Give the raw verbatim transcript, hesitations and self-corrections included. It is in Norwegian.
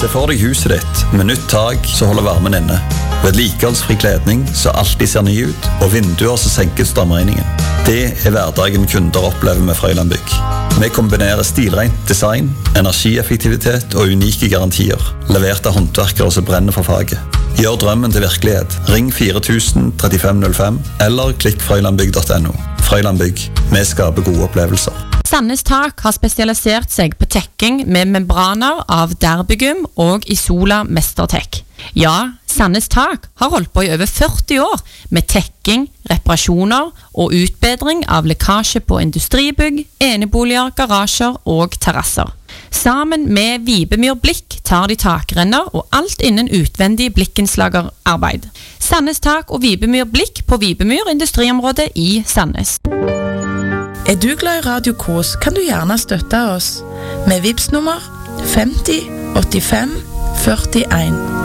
Se for deg huset ditt med nytt tak som holder varmen inne. Vedlikeholdsfri kledning som alltid ser ny ut, og vinduer som senker strømregningen. Det er hverdagen kunder opplever med Frøyland Bygg. Vi kombinerer stilrent design, energieffektivitet og unike garantier, levert av håndverkere som brenner for faget. Gjør drømmen til virkelighet. Ring fire tusen trettifem null fem eller klikk frøylandbygg punktum no. Frøyland Bygg. Vi skaper gode opplevelser. Sandnes Tak har spesialisert seg på tekking med membraner av Derbygum og Isola Mestertek. Ja, Sandnes Tak har holdt på i over førti år med tekking, reparasjoner og utbedring av lekkasje på industribygg, eneboliger, garasjer og terrasser. Sammen med Vibemyr Blikk tar de takrenner og alt innen utvendig blikkenslagerarbeid. Sandnes Tak og Vibemyr Blikk på Vibemyr industriområde i Sandnes. Er du glad i Radio Kos, kan du gjerne støtte oss med Vipps nummer femti åttifem førtien.